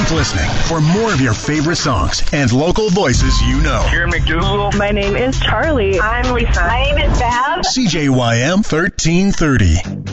Keep listening for more of your favorite songs and local voices you know. Karen McDougal. My name is Charlie. I'm Lisa. My name is Bev. CJYM 1330.